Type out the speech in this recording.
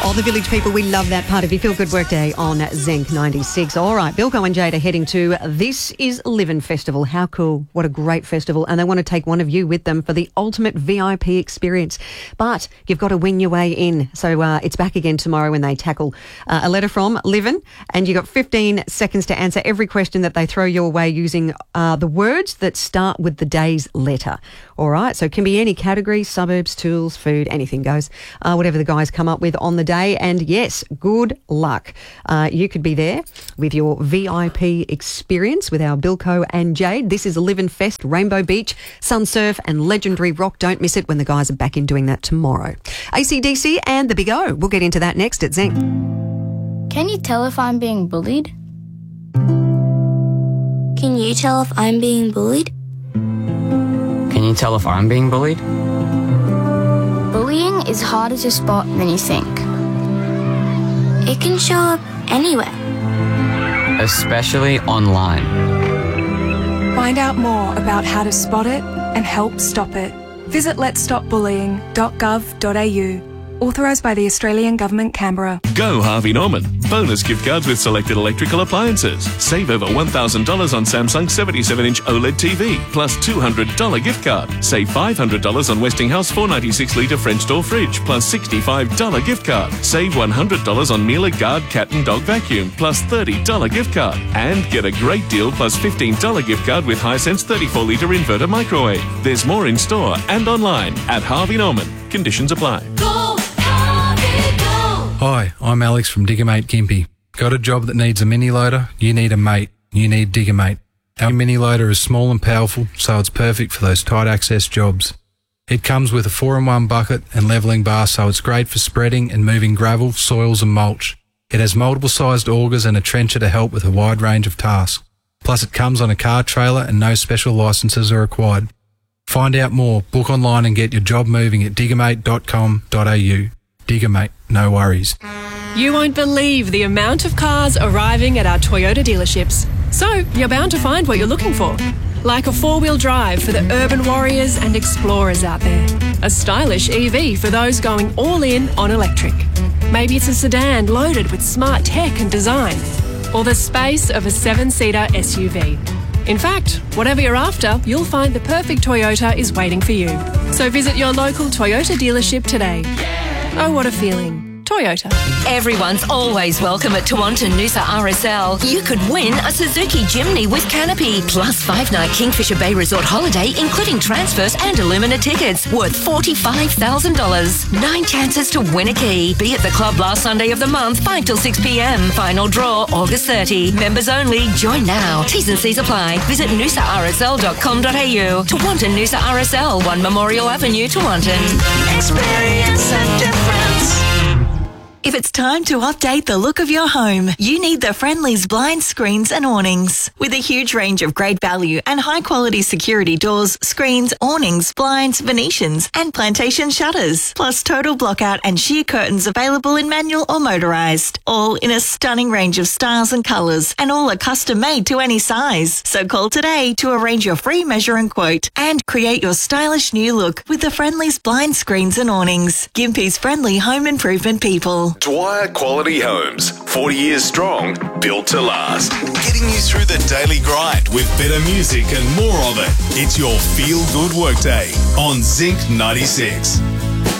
Oh, the Village People, we love that part of your Feel Good Workday on Zinc 96. All right, Bilko and Jade are heading to This Is Livin' Festival. How cool. What a great festival. And they want to take one of you with them for the ultimate VIP experience. But you've got to win your way in. So it's back again tomorrow when they tackle a letter from Livin'. And you've got 15 seconds to answer every question that they throw your way using the words that start with the day's letter. All right, so it can be any category, suburbs, tools, food, anything goes. Whatever the guys come up with on the day. And yes, good luck. You could be there with your VIP experience with our Bilko and Jade. This is a Livin' Fest, Rainbow Beach, sun surf and legendary rock. Don't miss it when the guys are back in doing that tomorrow. AC/DC and the Big O. We'll get into that next at Zinc. Can you tell if I'm being bullied? Can you tell if I'm being bullied? Can you tell if I'm being bullied? Bullying is harder to spot than you think. It can show up anywhere. Especially online. Find out more about how to spot it and help stop it. Visit letsstopbullying.gov.au. Authorised by the Australian Government, Canberra. Go Harvey Norman. Bonus gift cards with selected electrical appliances. Save over $1,000 on Samsung 77-inch OLED TV, plus $200 gift card. Save $500 on Westinghouse 496-litre French door fridge, plus $65 gift card. Save $100 on Miele Guard cat and dog vacuum, plus $30 gift card. And get a great deal plus $15 gift card with Hisense 34-litre inverter microwave. There's more in store and online at Harvey Norman. Conditions apply. Hi, I'm Alex from Diggermate Gympie. Got a job that needs a mini loader? You need a mate. You need Diggermate. Our mini loader is small and powerful, so it's perfect for those tight access jobs. It comes with a 4-in-1 bucket and levelling bar, so it's great for spreading and moving gravel, soils and mulch. It has multiple sized augers and a trencher to help with a wide range of tasks. Plus it comes on a car trailer and no special licences are required. Find out more, book online and get your job moving at diggermate.com.au. Diggermate, no worries. You won't believe the amount of cars arriving at our Toyota dealerships. So you're bound to find what you're looking for. Like a 4-wheel drive for the urban warriors and explorers out there. A stylish EV for those going all in on electric. Maybe it's a sedan loaded with smart tech and design. Or the space of a 7-seater SUV. In fact, whatever you're after, you'll find the perfect Toyota is waiting for you. So visit your local Toyota dealership today. Oh, what a feeling. Toyota. Everyone's always welcome at Tewantin Noosa RSL. You could win a Suzuki Jimny with canopy, plus 5-night Kingfisher Bay Resort holiday, including transfers and Illumina tickets, worth $45,000. 9 chances to win a key. Be at the club last Sunday of the month, 5 till 6 p.m. Final draw, August 30. Members only. Join now. T's and C's apply. Visit noosarsl.com.au. Tewantin Noosa RSL, 1 Memorial Avenue, Tewantin. Experience a difference. If it's time to update the look of your home, you need the Friendly's blinds, screens and awnings. With a huge range of great value and high-quality security doors, screens, awnings, blinds, Venetians and plantation shutters. Plus total blockout and sheer curtains available in manual or motorised. All in a stunning range of styles and colours, and all are custom-made to any size. So call today to arrange your free measure and quote and create your stylish new look with the Friendly's blinds, screens and awnings. Gympie's friendly home improvement people. Dwyer Quality Homes, 40 years strong, built to last. Getting you through the daily grind with better music and more of it. It's your Feel Good Workday on Zinc 96.